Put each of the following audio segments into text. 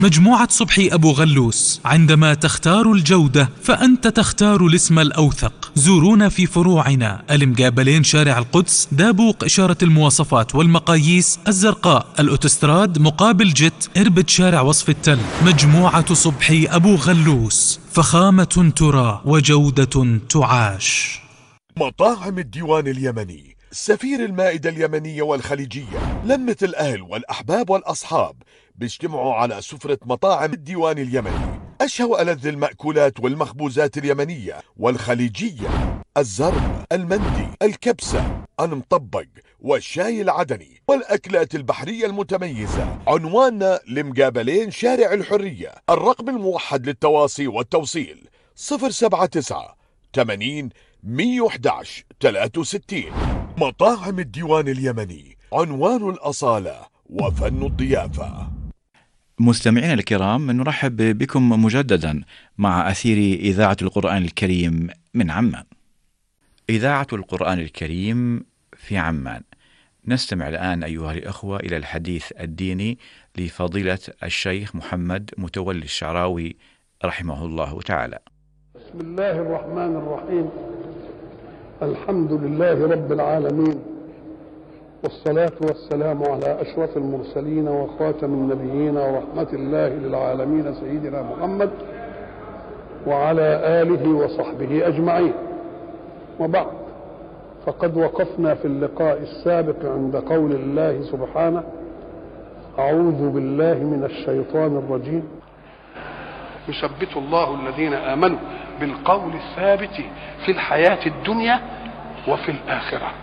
مجموعة صبحي أبو غلوس، عندما تختار الجودة فأنت تختار الاسم الأوثق. زورونا في فروعنا المقابلين شارع القدس، دابوق إشارة المواصفات والمقاييس الزرقاء، الأوتوستراد مقابل جت، إربد شارع وصف التل. مجموعة صبحي أبو غلوس، فخامة ترى وجودة تعاش. مطاعم الديوان اليمني، سفير المائدة اليمنية والخليجية، لمة الأهل والأحباب والأصحاب بيجتمعوا على سفرة مطاعم الديوان اليمني. أشهى وألذ المأكولات والمخبوزات اليمنية والخليجية، الزرب، المندي، الكبسة، المطبق والشاي العدني والأكلات البحرية المتميزة. عنواننا لمقابلين شارع الحرية. الرقم الموحد للتواصي والتوصيل 079 80 111 63. مطاعم الديوان اليمني، عنوان الأصالة وفن الضيافة. مستمعينا الكرام، نرحب بكم مجددا مع أثير إذاعة القرآن الكريم من عمان. إذاعة القرآن الكريم في عمان. نستمع الآن أيها الأخوة إلى الحديث الديني لفضيلة الشيخ محمد متولي الشعراوي رحمه الله تعالى. بسم الله الرحمن الرحيم. الحمد لله رب العالمين، والصلاة والسلام على أشرف المرسلين وخاتم النبيين ورحمة الله للعالمين سيدنا محمد وعلى آله وصحبه أجمعين. وبعد، فقد وقفنا في اللقاء السابق عند قول الله سبحانه: أعوذ بالله من الشيطان الرجيم. يثبت الله الذين آمنوا بالقول الثابت في الحياة الدنيا وفي الآخرة.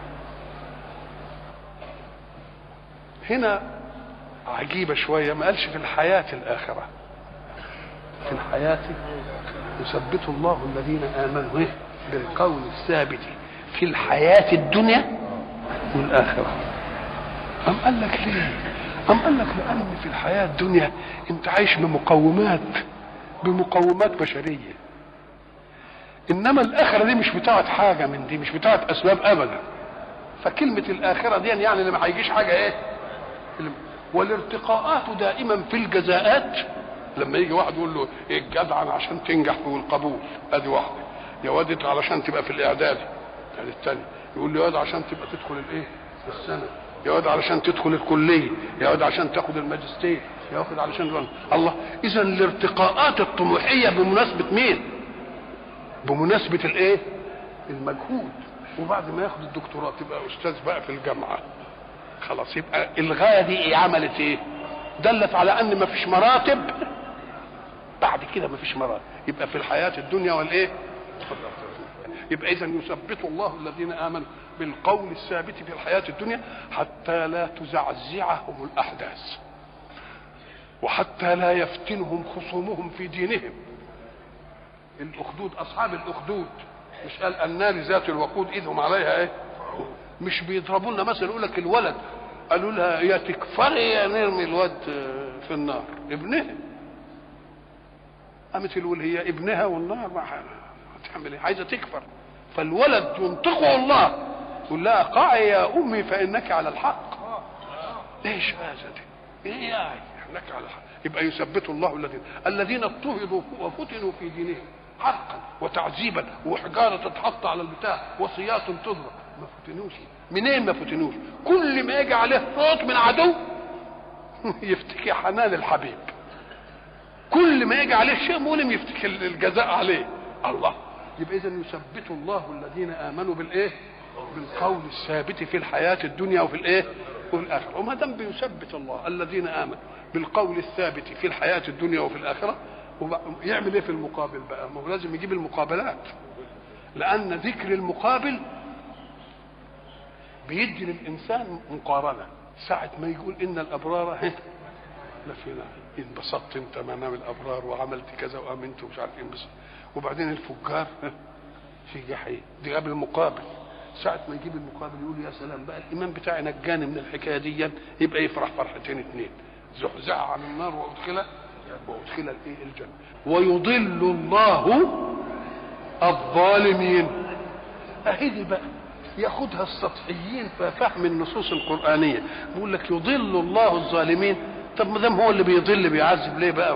هنا عجيبة شوية، ما قالش في الحياة الآخرة، في الحياة. يثبت الله الذين آمنوا بالقول الثابت في الحياة الدنيا والآخرة. أم قال لك ليه؟ أم قال لك لأن في الحياة الدنيا أنت عايش بمقومات بشرية، إنما الآخرة دي مش بتاعت حاجة من دي، مش بتاعت أسباب أبدا. فكلمة الآخرة دي يعني اللي ما هيجيش حاجة إيه؟ والارتقاءات دائما في الجزاءات. لما يجي واحد يقول له إيه جدعا عشان تنجح في القبول، أدي واحدة. يا واد علشان تبقى في الإعدادي، أدي الثانية. يقول له يا واد عشان تبقى تدخل الإيه؟ السنة. يا واد علشان تدخل الكلية. يا واد عشان تاخد الماجستير. يا واد علشان الله. إذا الارتقاءات الطموحية بمناسبة مين؟ بمناسبة الايه؟ المجهود. وبعد ما ياخد الدكتوراه تبقى استاذ بقى في الجامعة، خلاص. يبقى الغاية دي ايه؟ عملت ايه؟ دلت على ان مفيش مراتب بعد كده، مفيش مراتب. يبقى في الحياة الدنيا والايه؟ يبقى اذا يثبت الله الذين امنوا بالقول الثابت في الحياة الدنيا حتى لا تزعزعهم الاحداث، وحتى لا يفتنهم خصومهم في دينهم. الأخدود، أصحاب الأخدود، مش قال النار ذات الوقود إذ هم عليها إيه؟ مش بيضربوا لنا مثلا يقول لك الولد، قالوا لها يا تكفري يا نرمي الواد في النار، ابنها. قامت الول هي ابنها والنار ما هتعمل ايه؟ عايزه تكفر. فالولد ينطقه الله يقول لها قعي يا امي فانك على الحق. ايش هذا دي؟ ايه يعني انك على الحق؟ يبقى يثبت الله الذين اضطهدوا وفتنوا في دينهم حقا وتعذيبا، وحجاره تتحط على البتاع وصياط تضرب، ما فتنوش. منين ما فتنوش؟ كل ما يجي عليه صوت من عدو يفتكي حنان الحبيب، كل ما يجي عليه شيء مؤلم يفتكي الجزاء عليه. الله. يبقى اذا يثبت الله الذين امنوا بالايه؟ بالقول الثابت في الحياه الدنيا وفي الايه؟ والاخره. وما دام بيثبت الله الذين امنوا بالقول الثابت في الحياه الدنيا وفي الاخره، يعمل ايه في المقابل بقى؟ ما هو لازم يجيب المقابلات، لان ذكر المقابل بيدي للانسان مقارنه. ساعه ما يقول ان الابرار لفي نعيم، انبسطت انت منام الابرار وعملت كذا وامنت ومش عارف انبسط، وبعدين الفجار في جحيم. دي قبل المقابل. ساعه ما يجيب المقابل يقول يا سلام بقى الايمان بتاعي نجاني من الحكايه دي، يبقى يفرح فرحتين اتنين: زحزح عن النار وادخل الايه؟ الجنه. ويضل الله الظالمين. اهدي بقى ياخدها السطحيين في فهم النصوص القرانيه، بيقول لك يضل الله الظالمين. طب ما دام هو اللي بيضل بيعذب ليه بقى؟